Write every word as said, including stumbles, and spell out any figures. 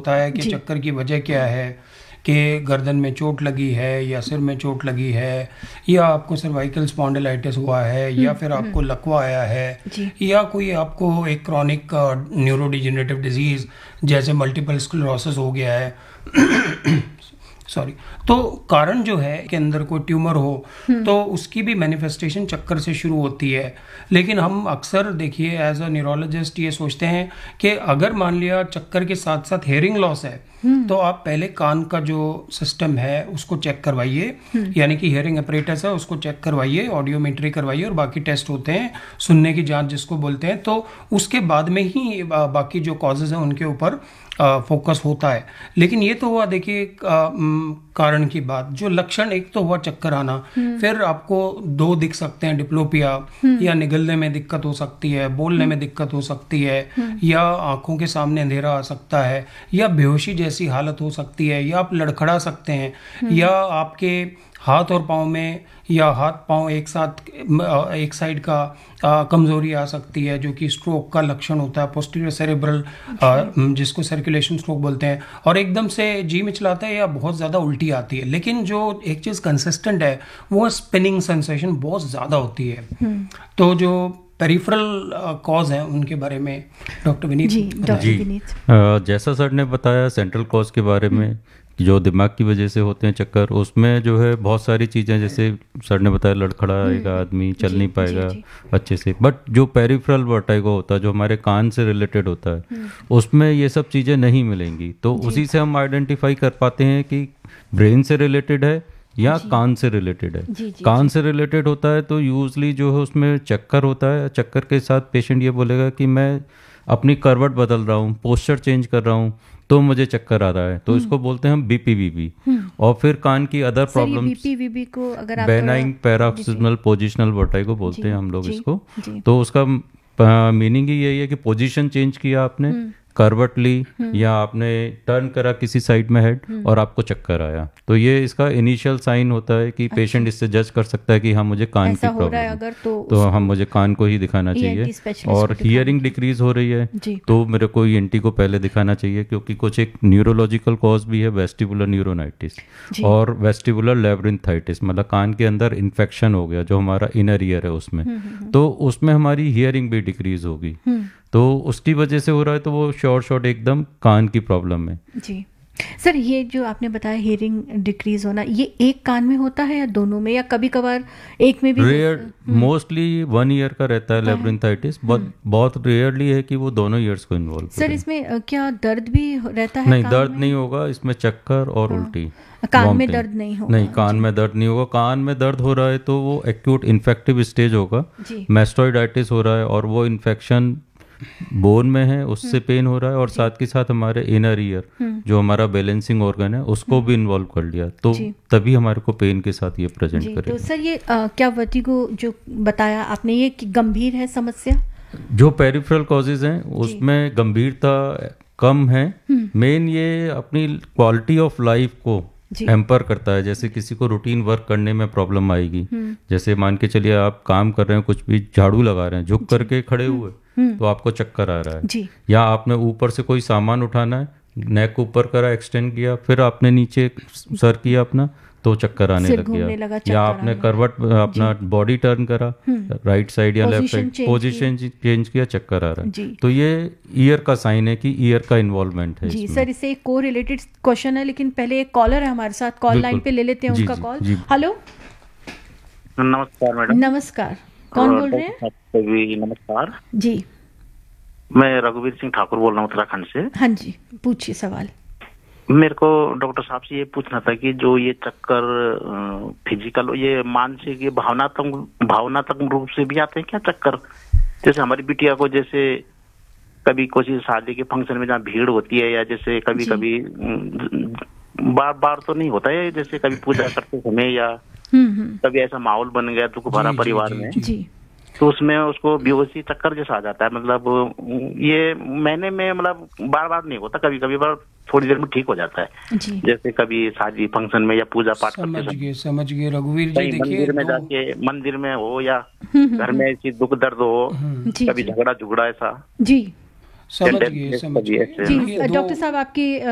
होता है कि जी चक्कर की वजह क्या है, कि गर्दन में चोट लगी है या सिर में चोट लगी है, या आपको सर्वाइकल स्पॉन्डिलाइटिस हुआ है, या हम्म फिर हम्म आपको लकवा आया है, जी या कोई आपको एक क्रॉनिक न्यूरोडिजेनरेटिव डिजीज़ जैसे मल्टीपल स्क्लेरोसिस हो गया है सॉरी। तो कारण जो है के अंदर कोई ट्यूमर हो हम्म तो उसकी भी मैनिफेस्टेशन चक्कर से शुरू होती है। लेकिन हम अक्सर देखिए एज अ न्यूरोलॉजिस्ट ये सोचते हैं कि अगर मान लिया चक्कर के साथ साथ हेयरिंग लॉस है हम्म तो आप पहले कान का जो सिस्टम है उसको चेक करवाइए, हम्म यानी कि हियरिंग अपरेटस है उसको चेक करवाइए, ऑडियोमेट्री करवाइए और बाकी टेस्ट होते हैं सुनने की जांच जिसको बोलते हैं, तो उसके बाद में ही बा, बाकी जो कॉजेज हैं उनके ऊपर फोकस होता है। लेकिन ये तो हुआ देखिए एक, आ, म, कारण की बात। जो लक्षण, एक तो हुआ चक्कर आना, हम्म फिर आपको दो दिख सकते हैं, डिप्लोपिया, हम्म या निगलने में दिक्कत हो सकती है, बोलने में दिक्कत हो सकती है, हम्म या आंखों के सामने अंधेरा आ सकता है, या बेहोशी जैसी हालत हो सकती है, या आप लड़खड़ा सकते हैं, या आपके हाथ और पाँव में या हाथ पाँव एक साथ अ, एक साइड का अ, कमजोरी आ सकती है जो कि स्ट्रोक का लक्षण होता है, पोस्टीरियर सेरेब्रल जिसको सर्कुलेशन स्ट्रोक बोलते हैं, और एकदम से जी मिचलाता है या बहुत ज़्यादा उल्टी आती है। लेकिन जो एक चीज़ कंसिस्टेंट है वो स्पिनिंग सेंसेशन बहुत ज़्यादा होती है। हम्म तो जो पेरिफेरल कॉज हैं उनके बारे में डॉक्टर विनीत जी बताइए। डॉक्टर जी। विनीत अ, जैसा सर ने बताया सेंट्रल कॉज के बारे में कि जो दिमाग की वजह से होते हैं चक्कर, उसमें जो है बहुत सारी चीज़ें, जैसे सर ने बताया लड़खड़ा आएगा, आदमी चल जी नहीं जी पाएगा जी अच्छे से। बट जो पेरिफेरल वर्टाइगो होता है जो हमारे कान से रिलेटेड होता है, हम्म उसमें ये सब चीज़ें नहीं मिलेंगी। तो जी उसी से हम आइडेंटिफाई कर पाते हैं कि ब्रेन से रिलेटेड है या जी कान से रिलेटेड है। जी जी कान जी से रिलेटेड होता है तो यूजली जो है उसमें चक्कर होता है। चक्कर के साथ पेशेंट ये बोलेगा कि मैं अपनी करवट बदल रहा हूँ, पोस्चर चेंज कर रहा हूँ तो मुझे चक्कर आ रहा है, तो इसको बोलते हैं हम बीपीवीबी। हम्म और फिर कान की अदर सर ये प्रॉब्लम्स, बीपीवीबी को अगर आप थोड़ा बेनाइन दीजिए। पैराक्सिस्मल पोजिशनल वर्टाइगो बोलते जी हैं हम लोग जी इसको। जी तो उसका मीनिंग ही यही है कि पोजीशन चेंज किया आपने, हम्म करवट ली, हम्म या आपने टर्न करा किसी साइड में हेड हम्म और आपको चक्कर आया, तो ये इसका इनिशियल साइन होता है कि अच्छा पेशेंट इससे जज कर सकता है कि हाँ मुझे कान ऐसा की हो रहा प्रॉब्लम है है, अगर तो तो उसको हम मुझे कान को ही दिखाना चाहिए। ईएनटी स्पेशलिस्ट और को दिखाना हियरिंग चाहिए। डिक्रीज हो रही है जी तो मेरे को ईएनटी को पहले दिखाना चाहिए, क्योंकि कुछ एक न्यूरोलॉजिकल कॉज भी है, वेस्टिबुलर न्यूरोनाइटिस जी और वेस्टिबुलर लेब्रिंथाइटिस, मतलब कान के अंदर इन्फेक्शन हो गया जो हमारा इनर ईयर है उसमें, हम्म हम्म तो उसमें हमारी हियरिंग भी डिक्रीज होगी। हम्म तो उसकी वजह से हो रहा है, तो वो शॉर्ट शॉर्ट एकदम कान की प्रॉब्लम है। जी सर ये जो आपने बताया हियरिंग डिक्रीज होना, ये एक कान में होता है या दोनों में, या कभी कभार एक में भी हो- रेयर, मोस्टली वन ईयर का रहता है होता है। लेब्रिंथाइटिस, बहुत बहुत रेयरली है कि वो दोनों ईयर्स को इन्वॉल्व सर करें। इसमें अ, क्या दर्द भी हो- रहता है नहीं, कान दर्द में? नहीं होगा इसमें, चक्कर और हाँ। उल्टी, कान में vomiting। दर्द नहीं होगा? नहीं, कान जी में दर्द नहीं होगा। कान में दर्द हो रहा है तो वो एक्यूट इन्फेक्टिव स्टेज होगा, जी मैस्टोइडाइटिस हो रहा है, और वो इन्फेक्शन बोन में है, उससे पेन हो रहा है, और साथ के साथ हमारे इनर ईयर हम्म जो हमारा बैलेंसिंग ऑर्गन है उसको भी इन्वॉल्व कर लिया, तो जी तभी हमारे को पेन के साथ ये प्रेजेंट जी तो करेगा। सर ये अ, क्या वर्टिगो जो बताया आपने, ये कि गंभीर है समस्या? जो पेरिफेरल कॉजेज हैं उसमें गंभीरता कम है। हम्म मेन ये अपनी क्वालिटी ऑफ लाइफ को जी हैम्पर करता है। जैसे किसी को रूटीन वर्क करने में प्रॉब्लम आएगी, हम्म जैसे मान के चलिए आप काम कर रहे हैं, कुछ भी झाड़ू लगा रहे हैं, झुक करके खड़े हुए, हम्म तो आपको चक्कर आ रहा है। जी या आपने ऊपर से कोई सामान उठाना है, नेक ऊपर करा, एक्सटेंड किया, फिर आपने नीचे सर किया अपना, तो चक्कर आने सिर लग घूमने लगा, गया। चक्कर या आपने आना। करवट अपना बॉडी टर्न करा, हम्म राइट साइड या left Position side, change position change किया, चक्कर आ रहा जी है, तो ये ईयर का साइन है कि ईयर का इन्वॉल्वमेंट है जी इसमें। सर इससे एक को रिलेटेड क्वेश्चन है, लेकिन पहले एक कॉलर है हमारे साथ, कॉल लाइन बिल्कुल। पे ले लेते हैं जी, उनका जी, कॉल। जी। हेलो नमस्कार मैडम। नमस्कार, कौन बोल रहे हैं? आपको भी नमस्कार। जी मैं रघुवीर सिंह ठाकुर बोल रहा हूँ उत्तराखंड से। हाँ जी पूछिए सवाल। मेरे को डॉक्टर साहब से ये पूछना था कि जो ये चक्कर फिजिकल, ये मानसिक, ये भावनात्मक भावनात्मक रूप से भी आते हैं क्या चक्कर? जैसे हमारी बिटिया को, जैसे कभी किसी शादी के फंक्शन में जहाँ भीड़ होती है, या जैसे कभी जी। कभी बार बार तो नहीं होता है, जैसे कभी पूजा करते समय या हम्म हम्म कभी ऐसा माहौल बन गया दुख भरा जी, जी, परिवार जी, में, जी। जी तो उसमें उसको बेहोशी चक्कर जैसा आ जाता है। मतलब ये महीने में, मतलब बार बार नहीं होता, कभी कभी बार थोड़ी देर में ठीक हो जाता है। जी जैसे कभी शादी फंक्शन में या पूजा पाठ करते समझ समय, गए समझ गए रघुवीर जी। कहीं देखिए मंदिर में दो जाके, मंदिर में हो या हम्म घर में ऐसी दुख दर्द हो, हम्म, जी कभी जी झगड़ा झुगड़ा ऐसा, जी समझ या गए death समझ कभी गए। ऐसे। जी देखिए दो डॉक्टर साहब आपकी